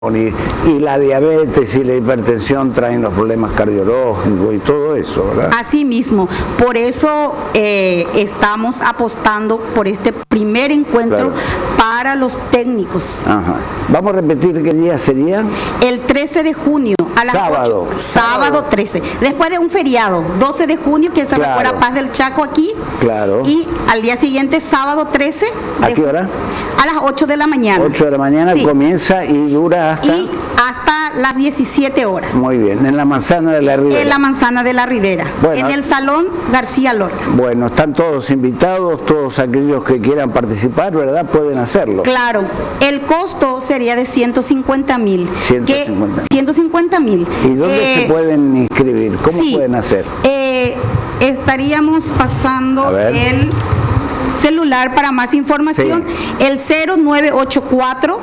Y la diabetes y la hipertensión traen los problemas cardiológicos y todo eso, ¿verdad? Así mismo, por eso estamos apostando por este primer encuentro para los técnicos. Ajá. Vamos a repetir qué día sería. El 13 de junio a las sábado. 8. Sábado 13. Después de un feriado, 12 de junio, que se recuerda Paz del Chaco aquí. Claro. Y al día siguiente, sábado 13. ¿A qué hora? A las 8 de la mañana. 8 de la mañana comienza y dura hasta... Y hasta las 17 horas. Muy bien, en la Manzana de la Ribera. En la Manzana de la Ribera, bueno, en el Salón García Lorca. Bueno, están todos invitados, todos aquellos que quieran participar, ¿verdad? Pueden hacerlo. Claro, el costo sería de 150.000. 150.000. ¿Y dónde se pueden inscribir? ¿Cómo pueden hacer? Estaríamos pasando el celular para más información, el 0984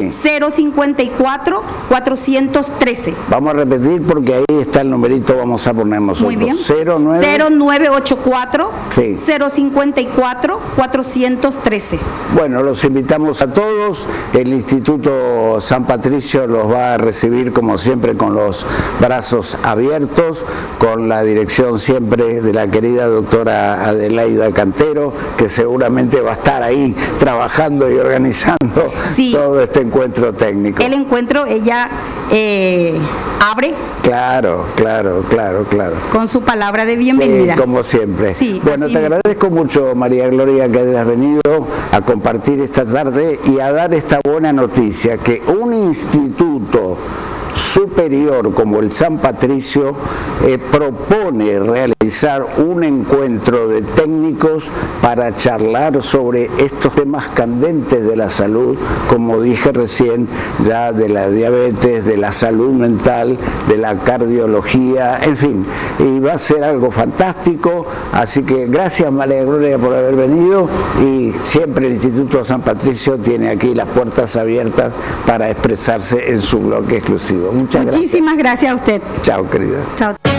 054 413. Vamos a repetir porque ahí está el numerito, vamos a poner nosotros. Muy bien. 0984 054 413. Bueno, los invitamos a todos. El Instituto San Patricio los va a recibir como siempre con los brazos abiertos, con la dirección siempre de la querida doctora Adelaida Cantero, que seguramente va a estar ahí trabajando y organizando todo este encuentro técnico. El encuentro ella abre. Claro. Con su palabra de bienvenida. Sí, como siempre. Sí, bueno, te agradezco mucho, María Gloria, que hayas venido a compartir esta tarde y a dar esta buena noticia, que un instituto superior como el San Patricio propone realizar un encuentro de técnicos para charlar sobre estos temas candentes de la salud, como dije recién, ya de la diabetes, de la salud mental, de la cardiología, en fin, y va a ser algo fantástico, así que gracias, María Gloria, por haber venido, y siempre el Instituto San Patricio tiene aquí las puertas abiertas para expresarse en su bloque exclusivo. Muchas gracias. Muchísimas gracias a usted. Chao, querida. Chao.